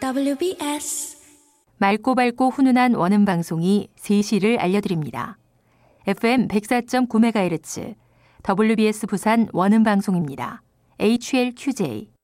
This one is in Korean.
WBS 맑고 밝고 훈훈한 원음 방송이 3시를 알려드립니다. FM 104.9MHz WBS 부산 원음 방송입니다. HLQJ